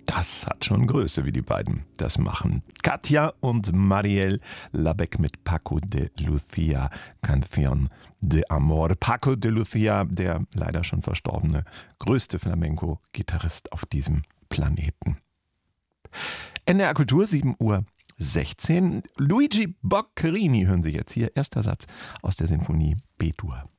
Das hat schon Größe, wie die beiden das machen. Katja und Mariel Labec mit Paco de Lucia, Canción de Amor. Paco de Lucia, der leider schon verstorbene, größte Flamenco-Gitarrist auf diesem Planeten. NDR Kultur, 7:16 Uhr. Luigi Boccherini hören Sie jetzt hier. Erster Satz aus der Sinfonie B-Dur.